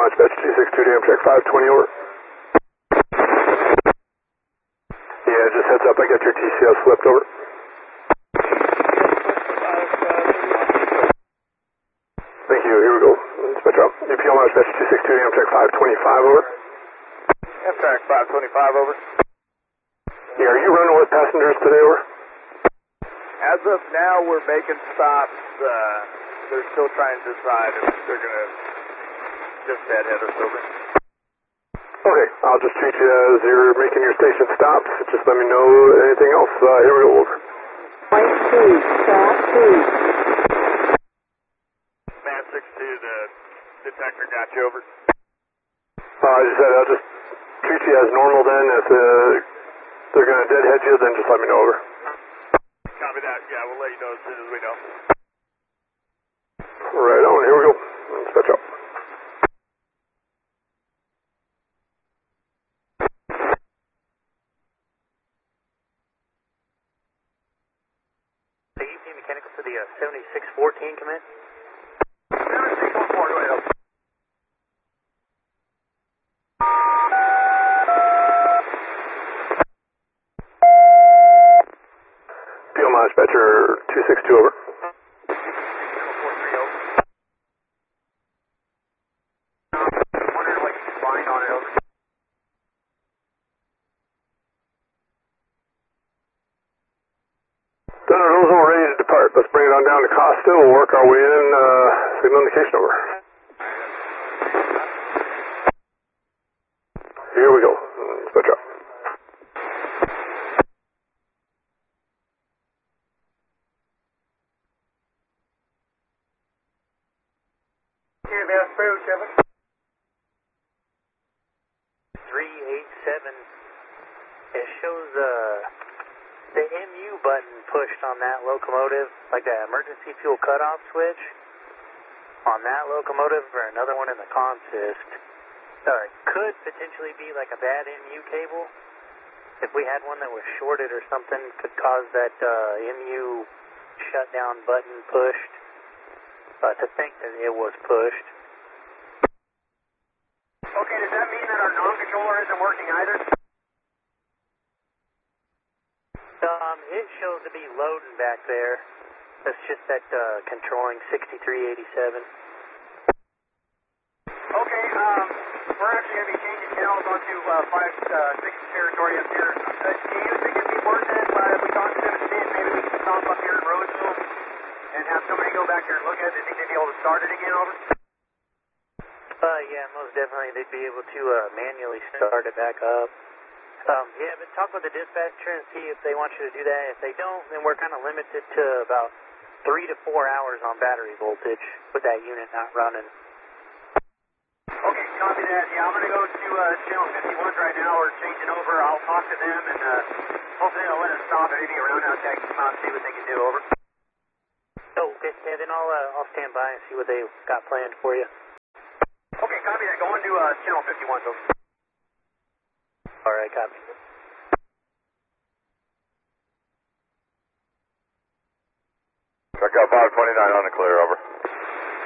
PLM dispatch 262 to Amtrak 520 over. Yeah, just heads up, I got your TCS flipped over. Thank you, here we go. Dispatch out. PLM dispatch 262 to Amtrak 525 over. Amtrak 525 over. Yeah, are you running with passengers today over? As of now, we're making stops. They're still trying to decide if they're going to just deadhead us over. Okay, I'll just treat you as you're making your station stops. Just let me know anything else. Here we go, over. Point 2, stop 2. Man 62, the detector got you over. I just said I'll just treat you as normal then. If they're going to deadhead you, then just let me know, over. Copy that. Yeah, we'll let you know as soon as we know. Right on, here we go. Dispatch out. Mechanical to the 7614, come in. 7614, go ahead. PLM dispatcher 262 over. Wondering what you can find on it, over. Those all ready to depart. Let's bring it on down to Costa. We'll work our way in. Signal indication over. Here we go. Dispatch out. Here, man, Spirit 7. 387. It shows the MU button pushed on that locomotive, like that emergency fuel cutoff switch on that locomotive or another one in the consist. Could potentially be like a bad MU cable. If we had one that was shorted or something, could cause that MU shutdown button pushed. To think that it was pushed. Okay, does that mean that our non-controller isn't working either? It shows to be loading back there. That's just that controlling 6387. Okay, we're actually going to be changing channels onto 5-6 territory up here. Do you think it'd be worth it if we talk to them and see if maybe we can stop up here in Roseville and have somebody go back here and look at it? Do you think they'd be able to start it again, over? Yeah, most definitely they'd be able to manually start it back up. Yeah, but talk with the dispatcher and see if they want you to do that. If they don't, then we're kind of limited to about 3 to 4 hours on battery voltage with that unit not running. Okay, copy that. Yeah, I'm going to go to channel 51 right now. We're changing over. I'll talk to them and hopefully they'll let us stop and maybe a roundout tag come out and see what they can do, over. Oh, okay. Yeah, then I'll stand by and see what they got planned for you. Okay, copy that. Go on to channel 51, over. All right, copy. Check out 529 on the clear, over.